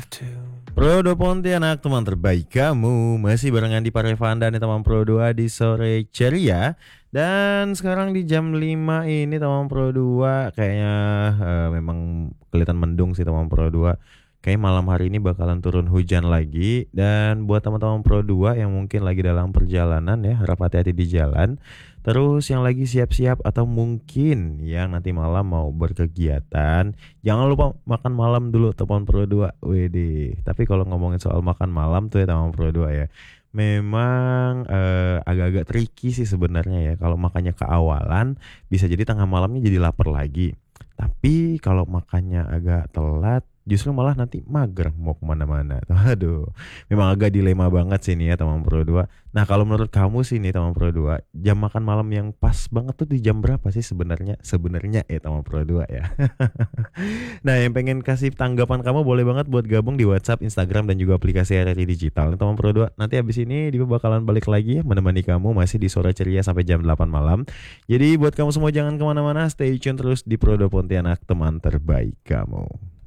Pro 2 Pontianak, teman terbaik kamu. Masih barengan di Parevanda nih teman Pro 2 di sore ceria. Dan sekarang di jam 5 ini teman Pro 2 kayaknya memang kelihatan mendung sih teman Pro 2. Kayak malam hari ini bakalan turun hujan lagi. Dan buat teman-teman Pro 2 yang mungkin lagi dalam perjalanan ya, harap hati-hati di jalan. Terus yang lagi siap-siap atau mungkin yang nanti malam mau berkegiatan, jangan lupa makan malam dulu teman Pro 2. Widih. Tapi kalau ngomongin soal makan malam tuh ya teman Pro 2 ya, memang agak-agak tricky sih sebenarnya ya. Kalau makannya keawalan bisa jadi tengah malamnya jadi lapar lagi. Tapi kalau makannya agak telat justru malah nanti mager mau kemana-mana. Aduh, memang agak dilema banget sih nih ya teman Pro 2. Nah kalau menurut kamu sih nih teman Pro 2, jam makan malam yang pas banget tuh di jam berapa sih sebenarnya? Sebenarnya ya teman Pro 2 ya. Nah yang pengen kasih tanggapan kamu boleh banget buat gabung di WhatsApp, Instagram dan juga aplikasi RRI Digital teman Pro 2. Nanti abis ini Diva bakalan balik lagi ya menemani kamu masih di sore ceria sampai jam 8 malam. Jadi buat kamu semua jangan kemana-mana, stay tune terus di Pro 2 Pontianak, teman terbaik kamu.